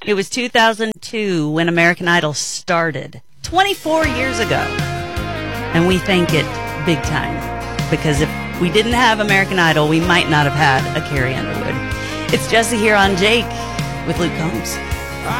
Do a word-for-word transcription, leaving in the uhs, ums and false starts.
It was two thousand two when American Idol started, twenty-four years ago. And we thank it big time, because if we didn't have American Idol, we might not have had a Carrie Underwood. It's Jesse here on Jake with Luke Combs.